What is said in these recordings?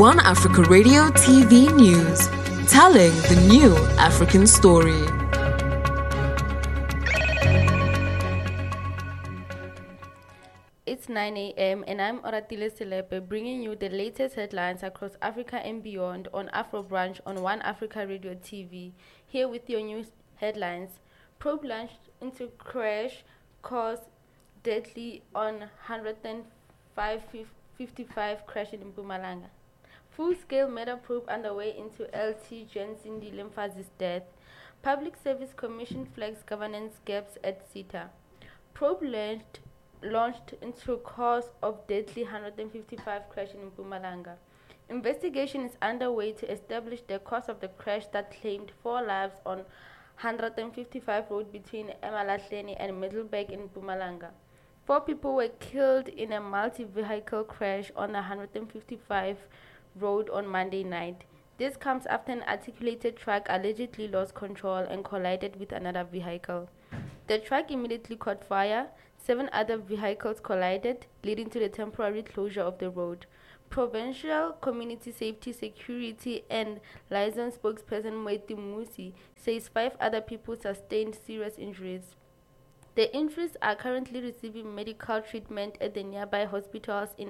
One Africa Radio TV News, telling the new African story. It's 9 a.m. and I'm Oratile Selepe, bringing you the latest headlines across Africa and beyond on Afro Branch on One Africa Radio TV. Here with your news headlines. Probe launched into crash caused deadly on 155 crash in Mpumalanga. Full-scale meta probe underway into LT Jensindi Limfazi's death. Public Service Commission flags governance gaps at SETA. Probe launched into cause of deadly 155 crash in Mpumalanga. Investigation is underway to establish the cause of the crash that claimed 4 lives on 155 road between Emalahleni and Middleburg in Mpumalanga. 4 people were killed in a multi-vehicle crash on the 155 road on Monday night. This comes after an articulated truck allegedly lost control and collided with another vehicle. The truck immediately caught fire. 7 other vehicles collided, leading to the temporary closure of the road. Provincial Community Safety, Security and Liaison spokesperson Moeti Musi says 5 other people sustained serious injuries. The injuries are currently receiving medical treatment at the nearby hospitals in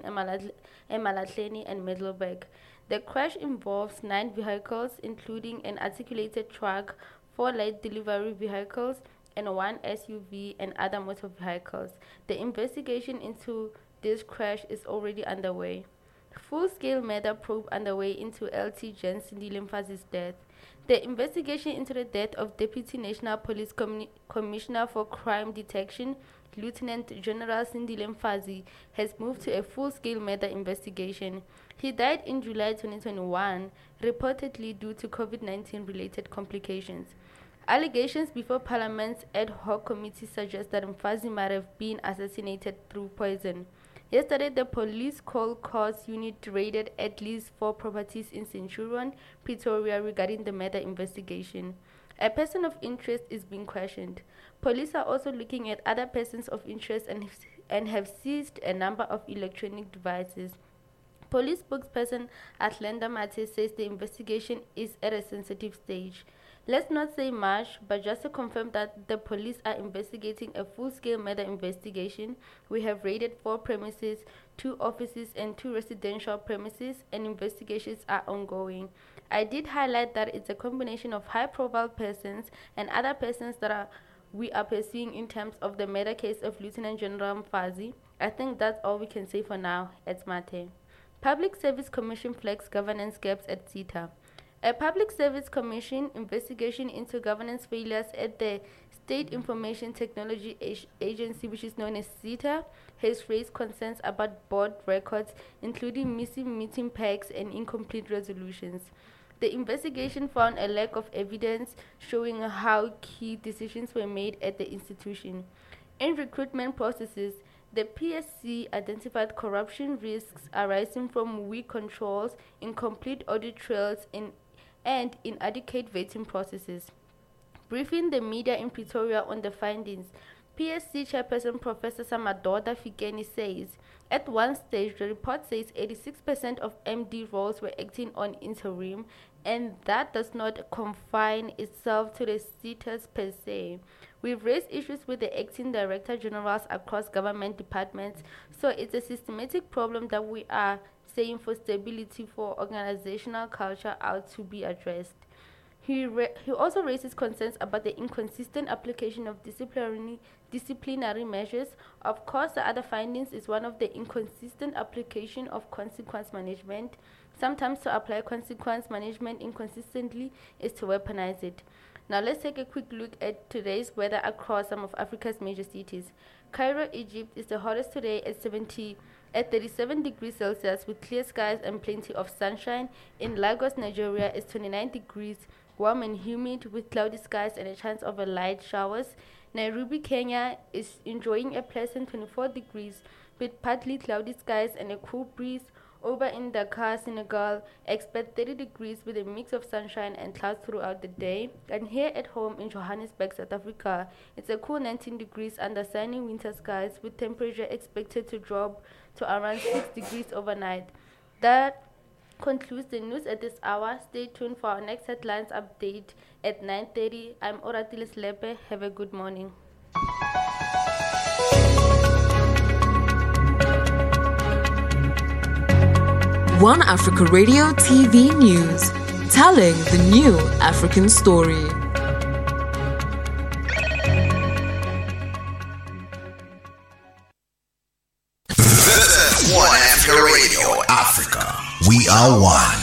Emalahleni and Middleburg. The crash involves 9 vehicles, including an articulated truck, 4 light delivery vehicles, and 1 SUV and other motor vehicles. The investigation into this crash is already underway. Full-scale meta probe underway into LT Jensindi Limfazi's death. The investigation into the death of Deputy National Police Commissioner for Crime Detection, Lieutenant General Cindy Limfazi, has moved to a full-scale meta investigation. He died in July 2021, reportedly due to COVID-19 related complications. Allegations before Parliament's ad hoc committee suggest that Mfazi might have been assassinated through poison. Yesterday, the Police Cold Cause Unit raided at least 4 properties in Centurion, Pretoria regarding the murder investigation. A person of interest is being questioned. Police are also looking at other persons of interest and have seized a number of electronic devices. Police spokesperson Atlanta Mate says the investigation is at a sensitive stage. Let's not say much, but just to confirm that the police are investigating a full-scale murder investigation, we have raided 4 premises, 2 offices and 2 residential premises, and investigations are ongoing. I did highlight that it's a combination of high-profile persons and other persons that we are pursuing in terms of the murder case of Lieutenant General Mfazi. I think that's all we can say for now, at Mate. Public Service Commission flags governance gaps at SETA. A Public Service Commission investigation into governance failures at the State Information Technology Agency, which is known as SETA, has raised concerns about board records, including missing meeting packs and incomplete resolutions. The investigation found a lack of evidence showing how key decisions were made at the institution. In recruitment processes, the PSC identified corruption risks arising from weak controls, incomplete audit trails, and inadequate vetting processes. Briefing the media in Pretoria on the findings, PSC chairperson Professor Samadoda Fikeni says, at one stage the report says 86% of MD roles were acting on interim, and that does not confine itself to the SETAs per se. We've raised issues with the acting director generals across government departments, so it's a systematic problem that we are saying for stability for organizational culture out to be addressed. He also raises concerns about the inconsistent application of disciplinary measures. Of course, the other findings is one of the inconsistent application of consequence management. Sometimes to apply consequence management inconsistently is to weaponize it. Now let's take a quick look at today's weather across some of Africa's major cities. Cairo, Egypt is the hottest today at 37 degrees Celsius with clear skies and plenty of sunshine. In Lagos, Nigeria is 29 degrees, warm and humid with cloudy skies and a chance of a light showers. Nairobi, Kenya is enjoying a pleasant 24 degrees with partly cloudy skies and a cool breeze. Over in Dakar, Senegal, expect 30 degrees with a mix of sunshine and clouds throughout the day. And here at home in Johannesburg, South Africa, it's a cool 19 degrees under sunny winter skies with temperature expected to drop to around 6 degrees overnight. That concludes the news at this hour. Stay tuned for our next headlines update at 9:30. I'm Oratile Slepe. Have a good morning. One Africa Radio TV News, telling the new African story. One Africa Radio, Africa. We are one.